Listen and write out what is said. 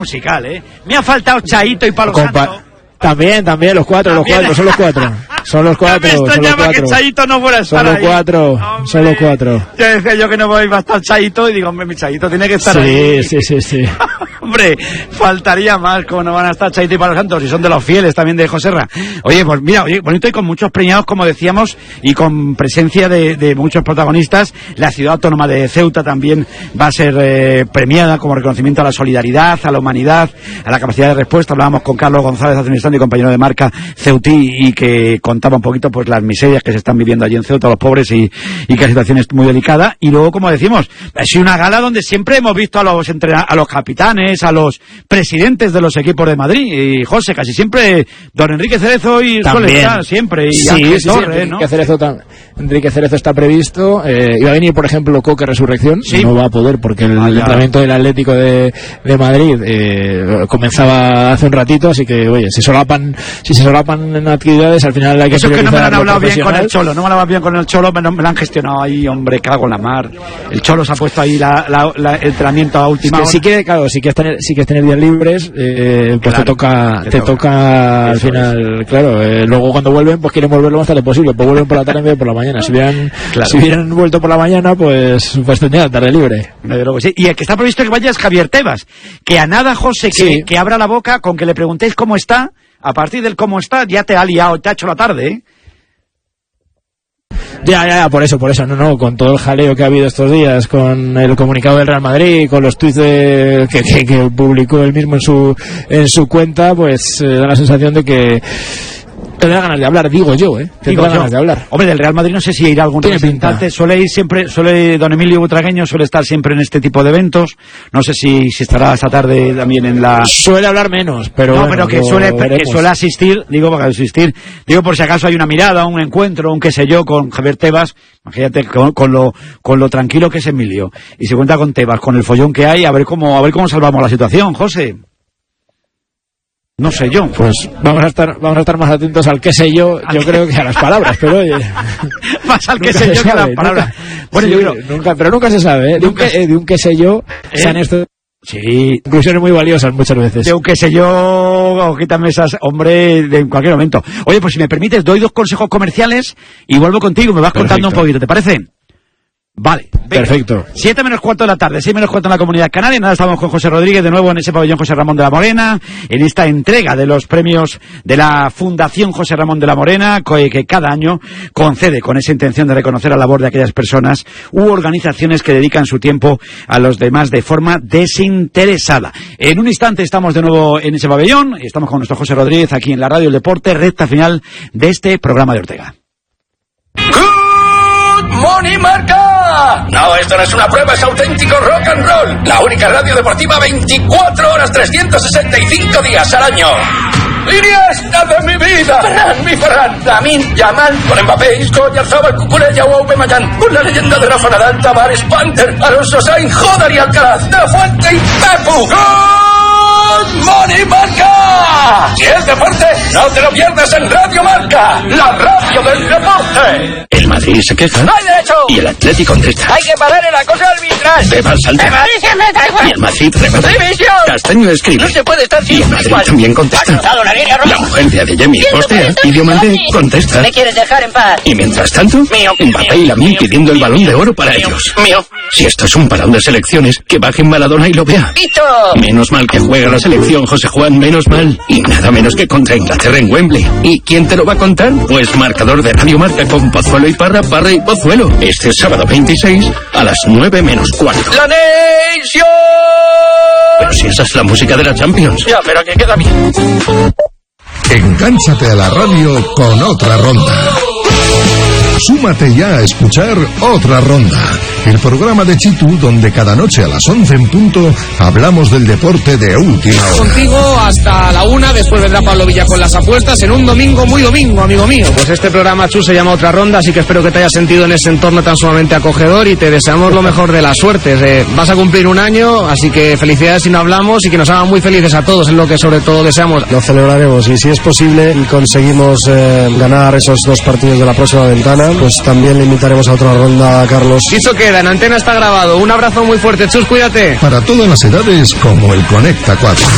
musical, ¿eh? Me ha faltado Chaito y Palo Santo. También, los cuatro, son los cuatro. Son los cuatro. Me extrañaba que Chaito no fuera a estar ahí. Son los cuatro. Ya decía yo que no iba a estar Chaito y digo, hombre, mi Chaito tiene que estar ahí. Sí. Hombre, faltaría más, como no van a estar Chaito y Palo Santo, si son de los fieles también de Joserra. Oye, pues mira, bonito y con muchos premiados, como decíamos, y con presencia de muchos protagonistas. La ciudad autónoma de Ceuta también va a ser premiada como reconocimiento a la solidaridad, a la humanidad, a la capacidad de respuesta. Hablábamos con Carlos González hace un instante, compañero de marca ceutí, y que contaba un poquito pues las miserias que se están viviendo allí en Ceuta, los pobres, y que la situación es muy delicada. Y luego, como decimos, ha sido una gala donde siempre hemos visto a los capitanes, a los presidentes de los equipos de Madrid, y José, casi siempre don Enrique Cerezo y suele estar siempre, y Ángel Torres, ¿no? Enrique Cerezo está previsto, iba a venir por ejemplo Coque Resurrección, no va a poder porque el entrenamiento del Atlético de Madrid comenzaba hace un ratito, así que oye, si se solapan en actividades, al final hay que... Eso es que no me lo han hablado bien con el Cholo, no me lo han hablado bien con el Cholo, me lo han gestionado ahí, hombre, cago en la mar. El Cholo se ha puesto ahí el entrenamiento a última hora. Si quieres tener días libres, pues claro, te toca al final, claro, luego cuando vuelven, pues quieren volver lo más tarde posible, pues vuelven por la tarde en vez de por la mañana. Si hubieran vuelto por la mañana, pues tendría la tarde libre. Sí. Y el que está previsto que vaya es Javier Tebas, que a nada, José, que abra la boca con que le preguntéis cómo está. A partir del cómo está, ya te ha liado, te ha hecho la tarde, ¿eh? Ya, por eso, no, con todo el jaleo que ha habido estos días, con el comunicado del Real Madrid, con los tuits que publicó él mismo en su cuenta, pues da la sensación de que tendrá ganas de hablar, digo yo, ganas de hablar. Hombre, del Real Madrid no sé si irá algún representante, suele ir siempre, don Emilio Butragueño suele estar siempre en este tipo de eventos, no sé si estará esta tarde también en la... Suele hablar menos, pero... No, bueno, pero que suele asistir, digo por si acaso hay una mirada, un encuentro, un qué sé yo, con Javier Tebas, imagínate con lo tranquilo que es Emilio, y se cuenta con Tebas, con el follón que hay, a ver cómo salvamos la situación, José. No sé yo. Pues vamos a estar más atentos al qué sé yo creo que a las palabras, pero oye. Más al qué sé yo que a las palabras. Bueno, sí, yo creo, nunca se sabe, de un qué sé yo, sean estos. Sí, conclusiones muy valiosas muchas veces. De un qué sé yo, quítame esas, hombre, en cualquier momento. Oye, pues si me permites, doy 2 consejos comerciales y vuelvo contigo, me vas contando un poquito, ¿te parece? Vale, venga. Perfecto. 7 menos cuarto de la tarde, 6 menos cuarto en la Comunidad Canaria. Nada, estamos con José Rodríguez de nuevo en ese pabellón José Ramón de la Morena, en esta entrega de los premios de la Fundación José Ramón de la Morena, que cada año concede con esa intención de reconocer la labor de aquellas personas u organizaciones que dedican su tiempo a los demás de forma desinteresada. En un instante estamos de nuevo en ese pabellón y estamos con nuestro José Rodríguez aquí en la Radio El Deporte, recta final de este programa de Ortega. ¡Morning, Marca! No, esto no es una prueba, es auténtico rock and roll. La única radio deportiva 24 horas, 365 días al año. ¡Iniesta de mi vida! ¡Ferran! ¡Lamin! ¡Yamal! Con Mbappé, Isco, Oyarzabal, Cucurella o Aubameyang. Con la leyenda de Rafa Nadal, Tavares, Panther, Alonso Sainz, Jodar y Alcaraz. De Fuente y Pepu. ¡Good Morning, Marca! Si es deporte, no te lo pierdas en Radio Marca, la radio del deporte. El Madrid se queja. ¡No hay derecho! Y el Atleti contesta. ¡Hay que parar el acoso arbitral! Beba salta. ¡El Madrid se meta igual! Y el Madrid remata. ¡División! Castaño escribe. ¡No se puede estar Y el Madrid también contesta. ¡Ha cruzado la línea roja! La mujer de Adeyemi postea y Diomandé contesta. ¿Me quieres dejar en paz? Y mientras tanto, Mío. Mbappé y Lamine pidiendo el Balón de Oro para ellos. Mío. Si esto es un parón de selecciones, que bajen Maradona y lo vea. ¡Listo! Menos mal que juega la selección, José Juan, menos mal. Y nada menos que contra Inglaterra en Wembley. ¿Y quién te lo va a contar? Pues marcador de Radio Marca con Pozuelo y Parra y Pozuelo. Este sábado 26 a las 9 menos cuarto. ¡La Nation! Pero si esa es la música de la Champions. Ya, pero que queda bien. Engánchate a la radio con Otra Ronda. Súmate ya a escuchar Otra Ronda, el programa de Chitu donde cada noche a las 11 en punto hablamos del deporte de última hora. Contigo hasta la 1, después vendrá Pablo Villa con las apuestas en un domingo muy domingo, amigo mío. Pues este programa, Chu, se llama Otra Ronda, así que espero que te hayas sentido en ese entorno tan sumamente acogedor y te deseamos lo mejor de las suertes. Vas a cumplir un año, así que felicidades si no hablamos y que nos hagan muy felices a todos, es lo que sobre todo deseamos. Lo celebraremos y si es posible y conseguimos ganar esos 2 partidos de la próxima ventana, pues también le invitaremos a Otra Ronda a Carlos. Dicho queda, en antena está grabado. Un abrazo muy fuerte, Chus, cuídate. Para todas las edades como el Conecta 4.